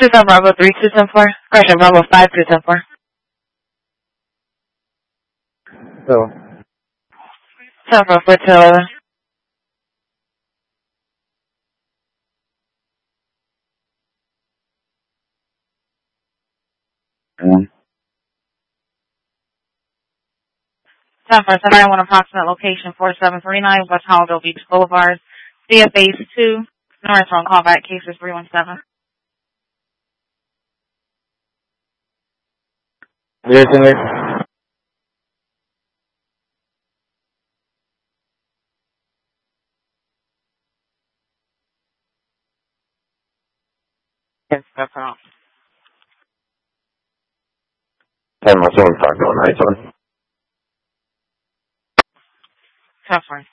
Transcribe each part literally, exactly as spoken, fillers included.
Tucson Bravo three two ten four. Correction, Bravo five two ten four. So. ten four four two eleven. Mm. ten four seven nine one, approximate location four seven three nine, West Hollywood Beach Boulevard. C F Base two, North on callback, cases three one seven. Yes, in there. Yes, that's all. Ten my phone talk going right on. ten four.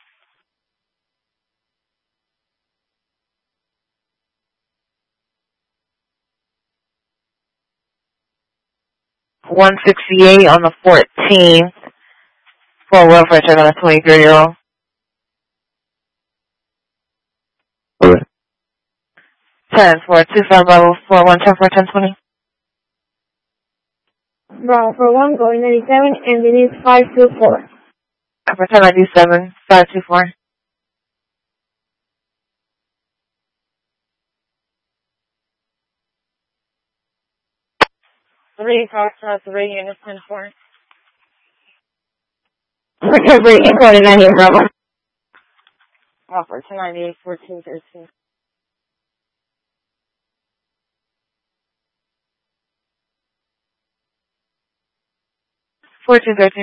one sixty-eight on the fourteenth for a welfare check on a twenty-three year old. Okay. ten four two five Bravo four one ten four ten twenty. Bravo for one going ninety-seven and it is five two four. For ten ninety-seven five two four. Three cars plus three units ten four. Recovery equal ninety Bravo. Offer ten ninety-eight fourteen thirteen. fourteen thirteen.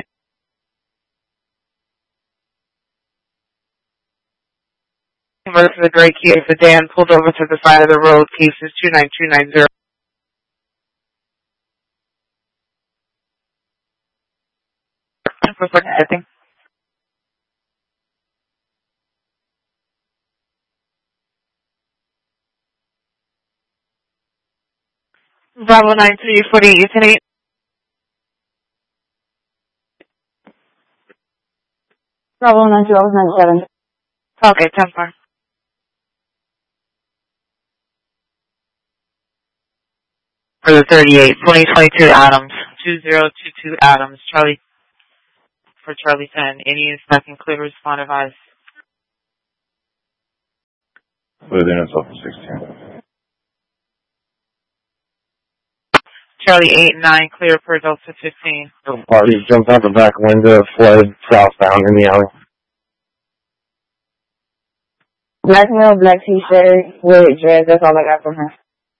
Versus the gray Kia sedan pulled over to the side of the road. Cases two nine two nine zero. For protecting. Bravo nine three forty-eight, you ten eight. Bravo nine two ninety-seven. Okay, ten four. For the thirty-eight, twenty twenty-two Adams, two zero two two Adams, Charlie, for Charlie ten. Any inspecting clear respond advice. Within itself for sixteen. Charlie eight nine, clear per Delta fifteen. Party jumped out the back window, fled southbound in the alley. Black male, black t-shirt, with dress, that's all I got from her.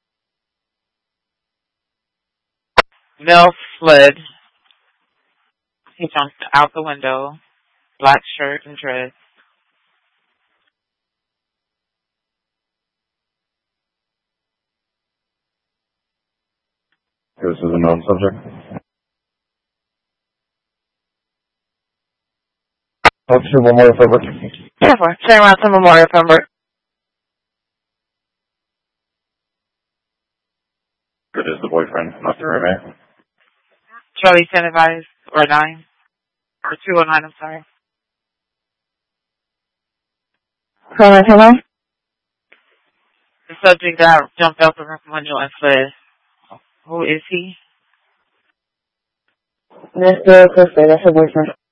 Mel fled. He jumped out the window, black shirt and dress. This is a known subject. What's your memorial number? ten four. Turn around to Memorial number. It is the boyfriend, not the roommate. Charlie ten advice, or nine. Or two oh nine, I'm sorry. Hello, hello? The subject that jumped out the window and fled. Who is he? That's the sister, that's her boyfriend.